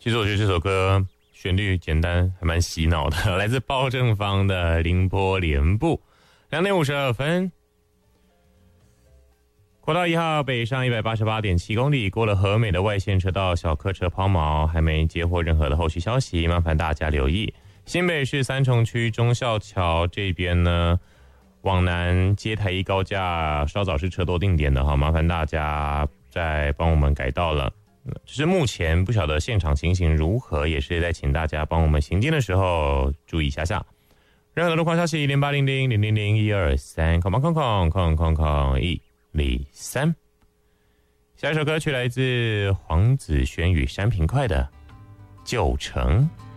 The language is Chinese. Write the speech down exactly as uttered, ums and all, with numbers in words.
其实我觉得这首歌旋律简单，还蛮洗脑的，来自包正芳的《凌波连步》。两点五十二分，国道一号北上一百八十八点七公里，过了和美的外线车道，小客车抛锚，还没接获任何的后续消息，麻烦大家留意。新北市三重区忠孝桥这边呢，往南接台一高架稍早是车多定点的哈，麻烦大家再帮我们改道了。就是目前不晓得现场情形如何，也是在请大家帮我们行进的时候注意一下下。任何的路况消息零八零零零零零一二三，空空空空空空一零三。下一首歌曲来自黄子轩与山平快的《旧城》。